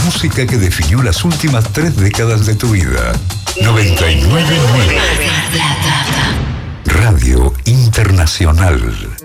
música que definió las últimas 3 décadas de tu vida. 99.9 Radio Internacional.